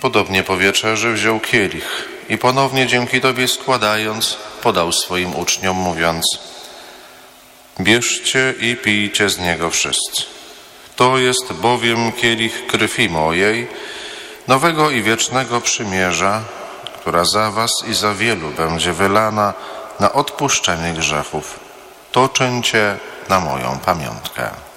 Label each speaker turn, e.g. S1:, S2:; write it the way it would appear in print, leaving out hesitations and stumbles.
S1: Podobnie po wieczerzy wziął kielich i ponownie dzięki Tobie składając, podał swoim uczniom, mówiąc: bierzcie i pijcie z niego wszyscy. To jest bowiem kielich krwi mojej, nowego i wiecznego przymierza, która za was i za wielu będzie wylana na odpuszczenie grzechów. To czyńcie na moją pamiątkę.